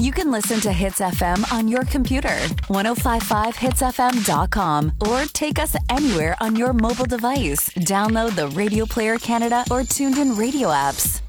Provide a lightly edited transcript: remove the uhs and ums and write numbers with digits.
You can listen to Hits FM on your computer, 1055hitsfm.com, or take us anywhere on your mobile device. Download the Radio Player Canada or Tuned In Radio apps.